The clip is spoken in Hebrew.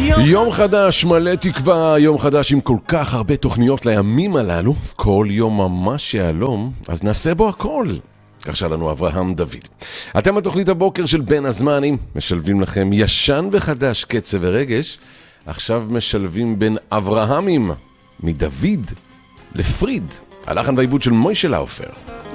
יום חדש, מלא תקווה, יום חדש עם כל כך הרבה תוכניות לימים הללו, כל יום ממש יעלום, אז נעשה בו הכל. כך שלנו אברהם דוד. אתם בתוכנית הבוקר של בין הזמנים, משלבים לכם ישן וחדש, קצב ורגש, עכשיו משלבים בין אברהמים, מדוד לפריד, הלחן והעיבוד של מוישה לאופר.